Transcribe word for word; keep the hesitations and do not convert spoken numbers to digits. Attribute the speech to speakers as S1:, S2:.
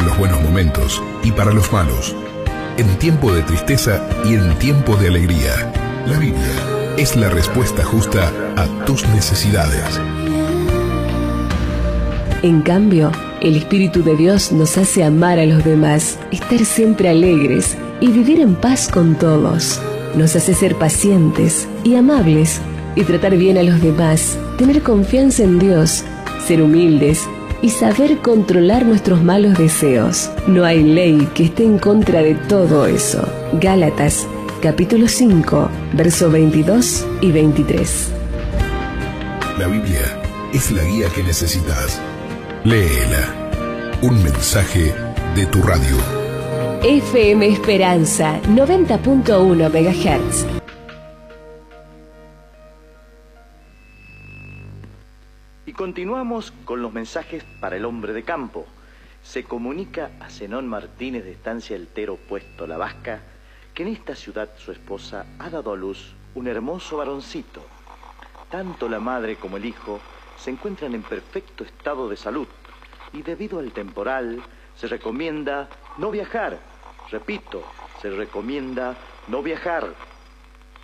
S1: los buenos momentos y para los malos, en tiempo de tristeza y en tiempo de alegría. La Biblia es la respuesta justa a tus necesidades.
S2: En cambio, el Espíritu de Dios nos hace amar a los demás, estar siempre alegres y vivir en paz con todos. Nos hace ser pacientes y amables y tratar bien a los demás, tener confianza en Dios, ser humildes y saber controlar nuestros malos deseos. No hay ley que esté en contra de todo eso. Gálatas, capítulo cinco, versos veintidós y veintitrés.
S1: La Biblia es la guía que necesitas. Léela. Un mensaje de tu radio.
S2: F M Esperanza, noventa punto uno megahertz.
S3: Y continuamos con los mensajes para el hombre de campo. Se comunica a Zenón Martínez de Estancia Eltero Puesto La Vasca que en esta ciudad su esposa ha dado a luz un hermoso varoncito. Tanto la madre como el hijo se encuentran en perfecto estado de salud y debido al temporal se recomienda no viajar. Repito, se recomienda no viajar.